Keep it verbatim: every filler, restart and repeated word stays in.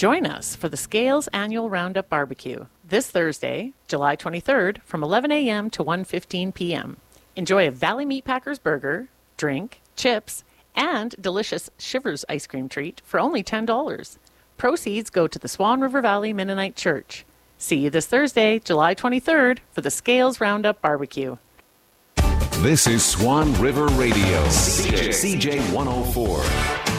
Join us for the Scales Annual Roundup Barbecue this Thursday, July twenty-third from eleven a.m. to one fifteen p.m. Enjoy a Valley Meatpackers burger, drink, chips, and delicious Shivers ice cream treat for only ten dollars. Proceeds go to the Swan River Valley Mennonite Church. See you this Thursday, July twenty-third for the Scales Roundup Barbecue. This is Swan River Radio, C J one oh four.